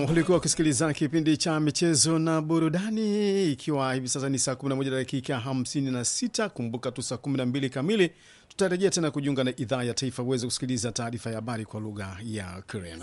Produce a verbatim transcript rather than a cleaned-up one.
ulikuwa ukisikiliza kipindi cha michezo na burudani, ikiwa hivi sasa ni saa kumi na moja dakika hamsini na sita. Kumbuka tu saa kumi na mbili kamili tutarejea tena kujiunga na idhaa ya taifa uweze kusikiliza taarifa ya habari kwa lugha ya Kireno.